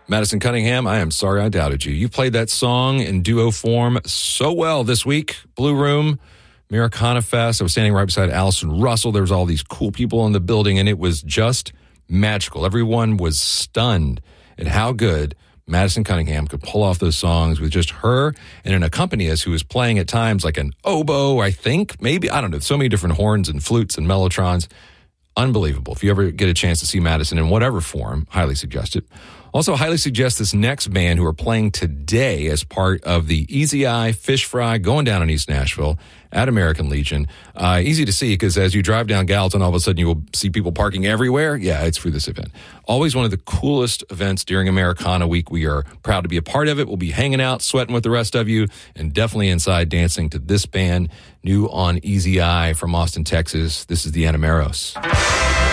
Madison Cunningham, I am sorry I doubted you. You played that song in duo form so well this week. Blue Room, Americana Fest. I was standing right beside Allison Russell. There was all these cool people in the building, and it was just magical. Everyone was stunned at how good Madison Cunningham could pull off those songs with just her and an accompanist who was playing at times like an oboe, I think, maybe. I don't know. So many different horns and flutes and mellotrons. Unbelievable. If you ever get a chance to see Madison in whatever form, highly suggest it. Also, highly suggest this next band who are playing today as part of the Easy Eye Fish Fry going down in East Nashville at American Legion. Easy to see because as you drive down Gallatin, all of a sudden you will see people parking everywhere. Yeah, it's for this event. Always one of the coolest events during Americana Week. We are proud to be a part of it. We'll be hanging out, sweating with the rest of you, and definitely inside dancing to this band, new on Easy Eye from Austin, Texas. This is the Enameros.